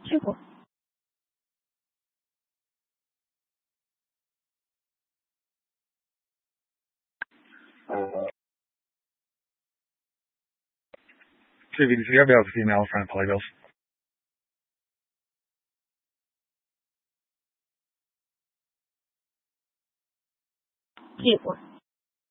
去过。 CVDC 要不要 female friend polygons？ 去过。